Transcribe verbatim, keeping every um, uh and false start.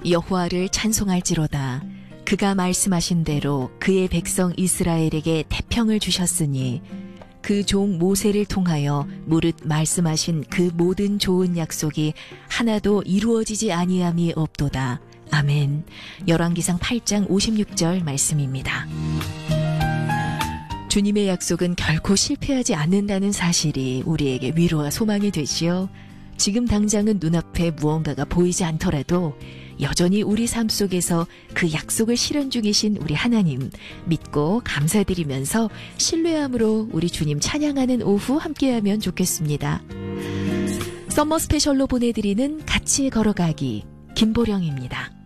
여호와를 찬송할지로다. 그가 말씀하신 대로 그의 백성 이스라엘에게 태평을 주셨으니 그 종 모세를 통하여 무릇 말씀하신 그 모든 좋은 약속이 하나도 이루어지지 아니함이 없도다. 아멘. 열왕기상 팔 장 오십육 절 말씀입니다. 주님의 약속은 결코 실패하지 않는다는 사실이 우리에게 위로와 소망이 되지요. 지금 당장은 눈앞에 무언가가 보이지 않더라도 여전히 우리 삶 속에서 그 약속을 실현 중이신 우리 하나님 믿고 감사드리면서 신뢰함으로 우리 주님 찬양하는 오후 함께하면 좋겠습니다. 썸머 스페셜로 보내드리는 같이 걸어가기 김보령입니다.